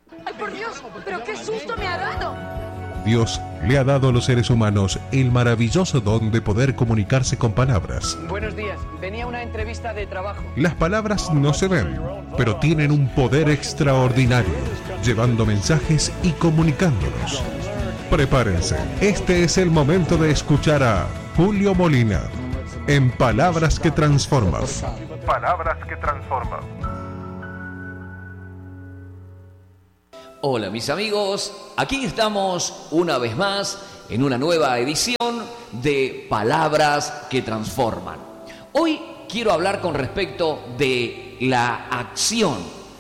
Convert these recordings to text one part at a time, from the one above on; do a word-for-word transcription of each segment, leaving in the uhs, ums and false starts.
¡Ay, por Dios! ¡Pero qué susto me ha dado! Dios le ha dado a los seres humanos el maravilloso don de poder comunicarse con palabras. Buenos días, venía a una entrevista de trabajo. Las palabras no se ven, pero tienen un poder extraordinario, llevando mensajes y comunicándolos. Prepárense, este es el momento de escuchar a Julio Molina en Palabras que Transforman. Palabras que Transforman. Hola mis amigos, aquí estamos una vez más en una nueva edición de Palabras que Transforman. Hoy quiero hablar con respecto de la acción.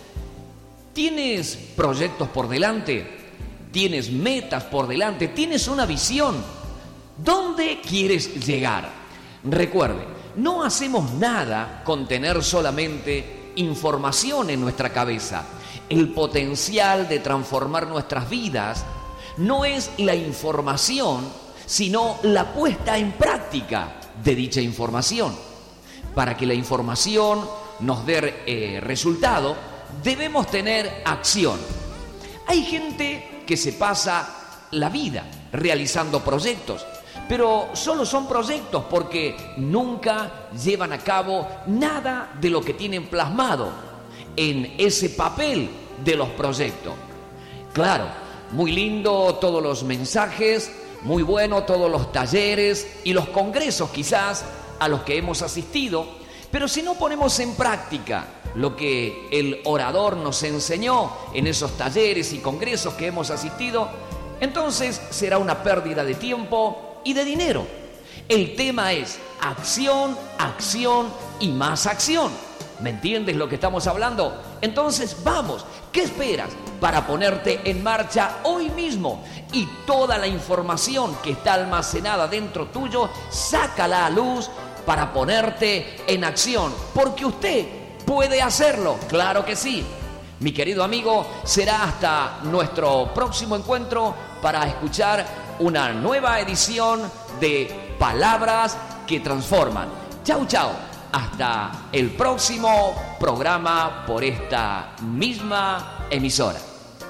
¿Tienes proyectos por delante? ¿Tienes metas por delante? ¿Tienes una visión? ¿Dónde quieres llegar? Recuerde, no hacemos nada con tener solamente información en nuestra cabeza. El potencial de transformar nuestras vidas no es la información, sino la puesta en práctica de dicha información. Para que la información nos dé eh, resultado, debemos tener acción. Hay gente que se pasa la vida realizando proyectos, pero solo son proyectos porque nunca llevan a cabo nada de lo que tienen plasmado en ese papel de los proyectos. Claro, muy lindo todos los mensajes, muy bueno todos los talleres y los congresos quizás a los que hemos asistido, pero si no ponemos en práctica lo que el orador nos enseñó en esos talleres y congresos que hemos asistido, entonces será una pérdida de tiempo y de dinero. El tema es acción, acción y más acción. ¿Me entiendes lo que estamos hablando? Entonces vamos, ¿qué esperas para ponerte en marcha hoy mismo? Y toda la información que está almacenada dentro tuyo, sácala a luz para ponerte en acción. Porque usted puede hacerlo, claro que sí. Mi querido amigo, será hasta nuestro próximo encuentro para escuchar una nueva edición de Palabras que Transforman. Chau, chau. Hasta el próximo programa por esta misma emisora.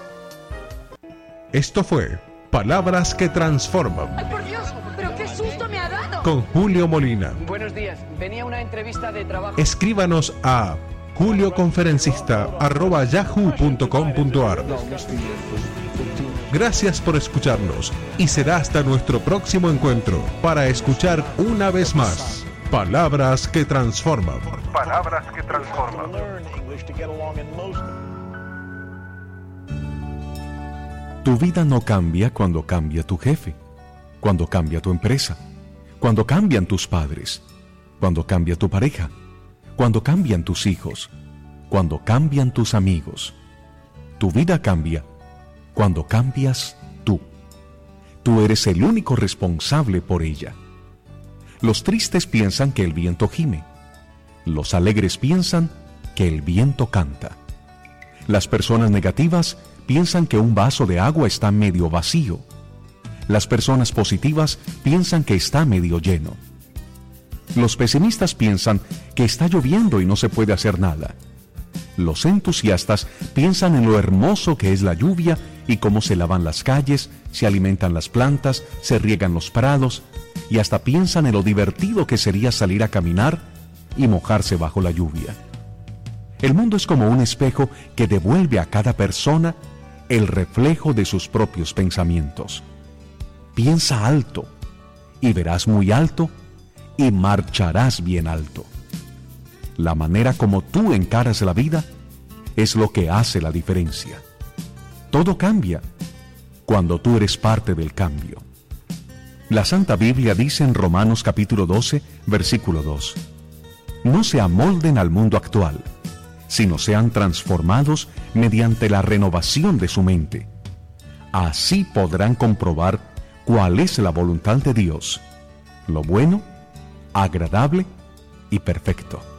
Esto fue Palabras que Transforman. ¡Ay, por Dios! ¡Pero qué susto me ha dado! Con Julio Molina. Buenos días, venía a una entrevista de trabajo. Escríbanos a julioconferencista arroba yahoo punto com punto ar. Gracias por escucharnos y será hasta nuestro próximo encuentro para escuchar una vez más Palabras que Transforman. Palabras que Transforman. Tu vida no cambia cuando cambia tu jefe, cuando cambia tu empresa, cuando cambian tus padres, cuando cambia tu pareja, cuando cambian tus hijos, cuando cambian tus amigos. Tu vida cambia cuando cambias tú. Tú eres el único responsable por ella. Los tristes piensan que el viento gime. Los alegres piensan que el viento canta. Las personas negativas piensan que un vaso de agua está medio vacío. Las personas positivas piensan que está medio lleno. Los pesimistas piensan que está lloviendo y no se puede hacer nada. Los entusiastas piensan en lo hermoso que es la lluvia y cómo se lavan las calles, se alimentan las plantas, se riegan los prados, y hasta piensan en lo divertido que sería salir a caminar y mojarse bajo la lluvia. El mundo es como un espejo que devuelve a cada persona el reflejo de sus propios pensamientos. Piensa alto y verás muy alto y marcharás bien alto. La manera como tú encaras la vida es lo que hace la diferencia. Todo cambia cuando tú eres parte del cambio. La Santa Biblia dice en Romanos capítulo doce, versículo dos: no se amolden al mundo actual, sino sean transformados mediante la renovación de su mente. Así podrán comprobar cuál es la voluntad de Dios, lo bueno, agradable y perfecto.